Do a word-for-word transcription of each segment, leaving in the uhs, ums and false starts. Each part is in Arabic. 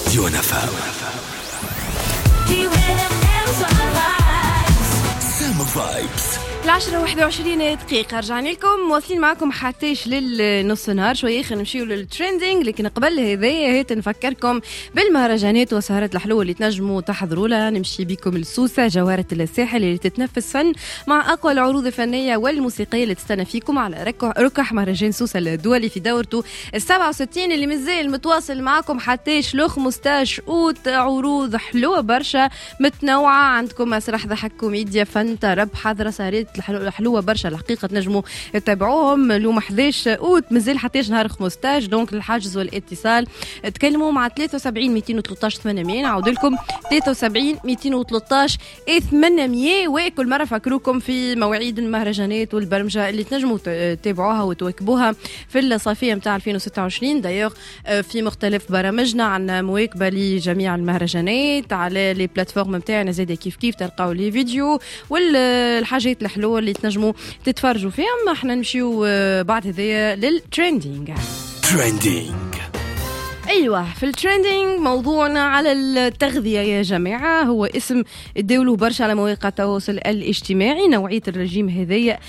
ديونا فام سام فايبس. العشرة واحدة وعشرين دقيقة رجعنا لكم مواصلين معكم حتىش للنص نهار شوية. خلينا نمشيو للتريندينج، لكن قبل هذايا هيت نفكركم بالمهرجانات وسهرات الحلوة اللي تنجموا تحضروا لها. نمشي بكم للسوسة جوهرة الساحل اللي تتنفس فن مع أقوى العروض الفنية والموسيقية اللي تستنى فيكم على ركح مهرجان سوسة الدولي في دورته السبعة وستين اللي مازال متواصل معكم حتىش لو خمسطاش أوت. عروض حلوة برشا متنوعة، عندكم مسرح ضحك كوميديا فن طرب حضرة سهرات الحلوة برشا الحقيقة تنجموا تتابعوهم. اليوم حداش أوت مازال حتى نهار خمسطاش، دونك الحجز والاتصال تكلموا مع ثلاثة وسبعين مئتين وثلاثة عشر ثمانمئة. نعود لكم ثلاثة وسبعين مئتين وثلاثة عشر ثمانمئة. وكل مرة فكروكم في مواعيد المهرجانات والبرمجة اللي تنجموا تتابعوها وتواكبوها في الصيفية متاع ألفين وستة وعشرين. دايوغ في مختلف برامجنا عنا مواكبة لجميع المهرجانات على لي بلاتفورم متاعنا زي كيف كيف تلقاو لي فيديو والحاجات الحلوة اللي تنجموا تتفرجوا فيهم. احنا نمشيو بعد هذايا للتريندينج. تريندينج ايوه في التريندينج موضوعنا على التغذيه يا جماعه، هو اسم تداولوه برشا على مواقع التواصل الاجتماعي. نوعيه الرجيم هذايا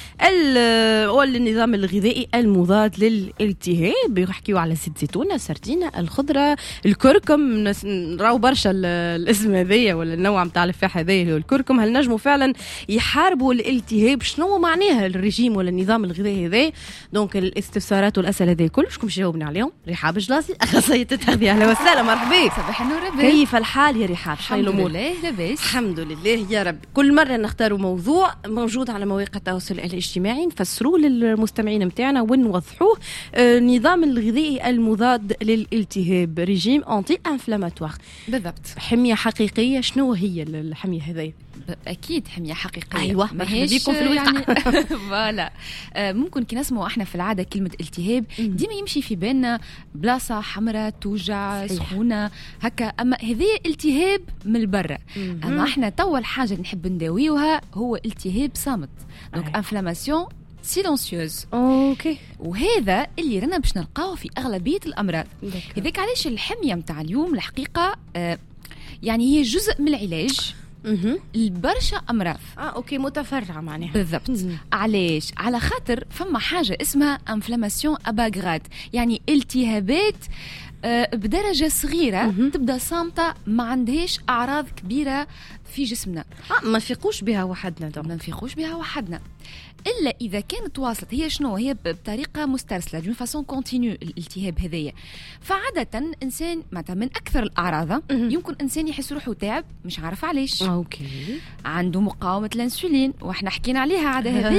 النظام الغذائي المضاد للالتهاب، يحكيو على زيت زيتونه سردينه الخضره الكركم. نراو برشا الاسم هذايا ولا النوع نتاع الفاح هذايا هو الكركم. هل نجموا فعلا يحاربوا الالتهاب؟ شنو معناها الرجيم ولا النظام الغذائي هذا؟ دونك الاستفسارات والاسئله هذه كل شكون باش يجاوبنا عليهم؟ رحاب جلاسي اخصائيه التغذية. أهلا وسهلا، مرحبا. صباح النور. كيف الحال يا رحاب؟ الحمد لله لاباس. الحمد لله يا رب. كل مرة نختاروا موضوع موجود على مواقع التواصل الاجتماعي نفسروه للمستمعين متاعنا ونوضحوه. آه نظام الغذائي المضاد للالتهاب، ريجيم أنتي انفلاماتوار. بالضبط، حمية حقيقية. شنو هي الحمية هذه؟ أكيد حمية حقيقية. أيوة، ما هيش بيكم في الوقت يعني فوالا. آه ممكن كي نسمعوا احنا في العادة كلمة التهاب ديما يمشي في بالنا بلاصة حمراء توجع سخونة هكا، أما هذه التهاب من البرة. أما احنا طول حاجة نحب نداويوها هو التهاب صامت، دونك انفلاماسيون سيلونسيوز. اوكي، وهذا اللي رانا باش نلقاوه في أغلبية الأمراض. هذاك علاش الحمية متاع اليوم الحقيقة آه يعني هي جزء من العلاج البرشا أمراض. اه اوكي، متفرعة معناها. بالضبط. علاش؟ على خاطر فما حاجة اسمها انفلاماسيون أباغراد، يعني التهابات أه بدرجة صغيرة مم. تبدأ صامتة ما عندهاش أعراض كبيرة في جسمنا. آه ما نفيقوش بها وحدنا دو. ما نفيقوش بها وحدنا إلا إذا كانت واصلت. هي شنو؟ هي بطريقة مسترسلة دون فاسون كونتينيو الالتهاب هذايا. فعادة إنسان مثلا من أكثر الأعراض يمكن إنسان يحس روحه تعب مش عارف علاش. أوكي. عنده مقاومة الأنسولين وإحنا حكينا عليها عادة هذه.